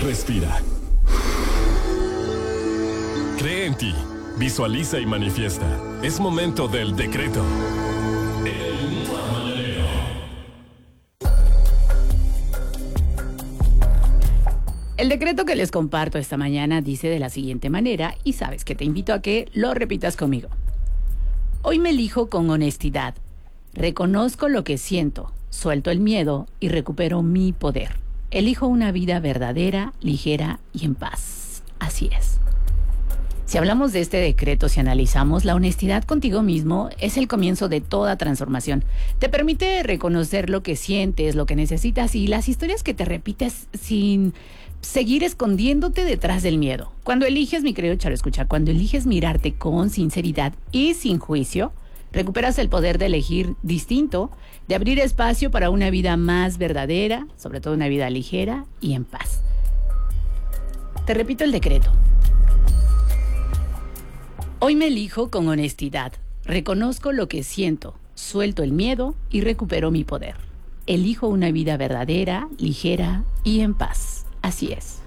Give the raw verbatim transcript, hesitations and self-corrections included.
Respira. Cree en ti. Visualiza y manifiesta. Es momento del decreto. El mañanero. El decreto que les comparto esta mañana dice de la siguiente manera, y sabes que te invito a que lo repitas conmigo. Hoy me elijo con honestidad. Reconozco lo que siento, suelto el miedo y recupero mi poder. Elijo una vida verdadera, ligera y en paz. Así es. Si hablamos de este decreto, si analizamos, la honestidad contigo mismo es el comienzo de toda transformación. Te permite reconocer lo que sientes, lo que necesitas y las historias que te repites sin seguir escondiéndote detrás del miedo. Cuando eliges, mi querido Charo Escucha, cuando eliges mirarte con sinceridad y sin juicio, recuperas el poder de elegir distinto, de abrir espacio para una vida más verdadera, sobre todo una vida ligera y en paz. Te repito el decreto. Hoy me elijo con honestidad. Reconozco lo que siento, suelto el miedo y recupero mi poder. Elijo una vida verdadera, ligera y en paz. Así es.